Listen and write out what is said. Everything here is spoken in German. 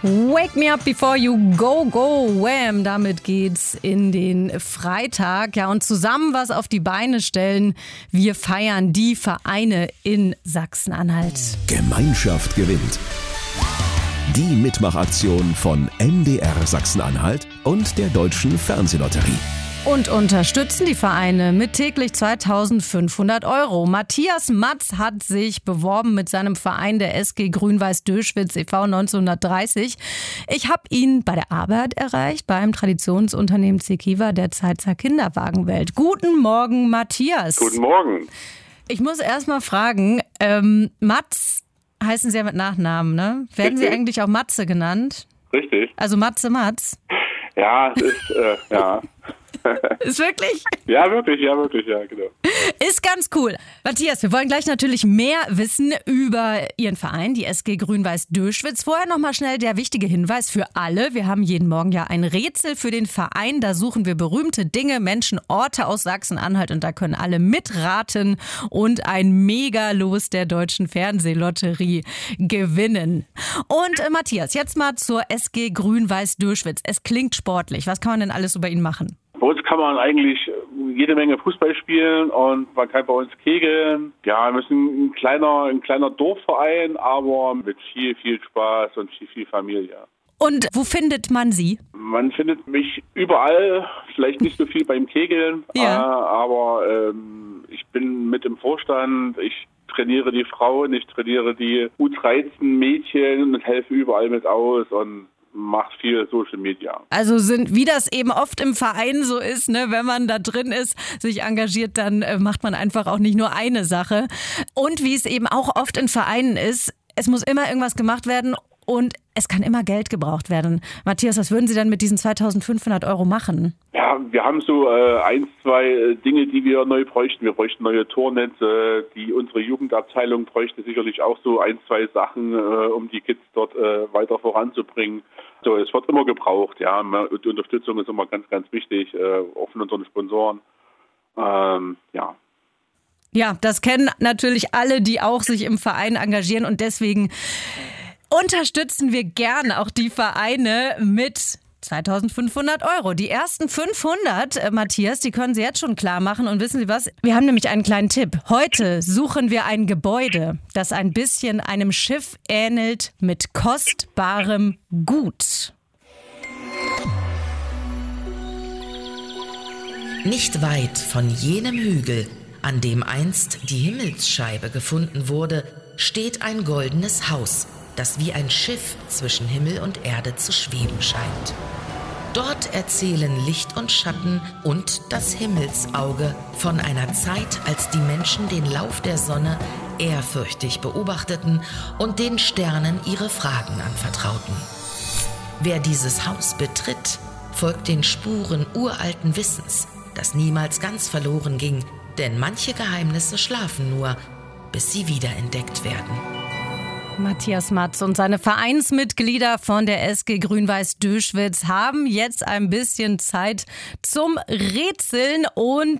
Wake me up before you go, go, wham. Damit geht's in den Freitag. Ja, und zusammen was auf die Beine stellen. Wir feiern die Vereine in Sachsen-Anhalt. Gemeinschaft gewinnt. Die Mitmachaktion von MDR Sachsen-Anhalt und der Deutschen Fernsehlotterie. Und unterstützen die Vereine mit täglich 2.500 €. Matthias Matz hat sich beworben mit seinem Verein der SG Grün-Weiß Döschwitz e.V. 1930. Ich habe ihn bei der Arbeit erreicht, beim Traditionsunternehmen Zekiva der Zeitzer Kinderwagenwelt. Guten Morgen, Matthias. Guten Morgen. Ich muss erst mal fragen, Matz heißen Sie ja mit Nachnamen, ne? Werden Sie eigentlich auch Matze genannt? Richtig. Also Matze Matz? Ja, es ist, ja. Ist wirklich? Ja, genau. Ist ganz cool. Matthias, wir wollen gleich natürlich mehr wissen über Ihren Verein, die SG Grün-Weiß Döschwitz. Vorher nochmal schnell der wichtige Hinweis für alle. Wir haben jeden Morgen ja ein Rätsel für den Verein. Da suchen wir berühmte Dinge, Menschen, Orte aus Sachsen-Anhalt und da können alle mitraten und ein Mega-Los der Deutschen Fernsehlotterie gewinnen. Und Matthias, jetzt mal zur SG Grün-Weiß Döschwitz. Es klingt sportlich. Was kann man denn alles über ihn machen? Bei uns kann man eigentlich jede Menge Fußball spielen und man kann bei uns kegeln. Ja, wir sind ein kleiner Dorfverein, aber mit viel Spaß und viel Familie. Und wo findet man Sie? Man findet mich überall, vielleicht nicht so viel beim Kegeln, ja. Aber ich bin mit im Vorstand, ich trainiere die Frauen, ich trainiere die U13-Mädchen und helfe überall mit aus und macht viel Social Media. Also wie das eben oft im Verein so ist, ne, wenn man da drin ist, sich engagiert, dann macht man einfach auch nicht nur eine Sache. Und wie es eben auch oft in Vereinen ist, es muss immer irgendwas gemacht werden und es kann immer Geld gebraucht werden. Matthias, was würden Sie dann mit diesen 2.500 € machen? Ja, wir haben so 2 Dinge, die wir neu bräuchten. Wir bräuchten neue Turnetze. Unsere Jugendabteilung bräuchte sicherlich auch so 2 Sachen, um die Kids dort weiter voranzubringen. So, es wird immer gebraucht, ja. Die Unterstützung ist immer ganz, ganz wichtig, auch von unseren Sponsoren. Ja. Ja, das kennen natürlich alle, die auch sich im Verein engagieren und deswegen unterstützen wir gern auch die Vereine mit 2.500 €. Die ersten 500, Matthias, die können Sie jetzt schon klar machen. Und wissen Sie was? Wir haben nämlich einen kleinen Tipp. Heute suchen wir ein Gebäude, das ein bisschen einem Schiff ähnelt mit kostbarem Gut. Nicht weit von jenem Hügel, an dem einst die Himmelsscheibe gefunden wurde, steht ein goldenes Haus, das wie ein Schiff zwischen Himmel und Erde zu schweben scheint. Dort erzählen Licht und Schatten und das Himmelsauge von einer Zeit, als die Menschen den Lauf der Sonne ehrfürchtig beobachteten und den Sternen ihre Fragen anvertrauten. Wer dieses Haus betritt, folgt den Spuren uralten Wissens, das niemals ganz verloren ging, denn manche Geheimnisse schlafen nur, bis sie wiederentdeckt werden. Matthias Matz und seine Vereinsmitglieder von der SG Grün-Weiß Döschwitz haben jetzt ein bisschen Zeit zum Rätseln und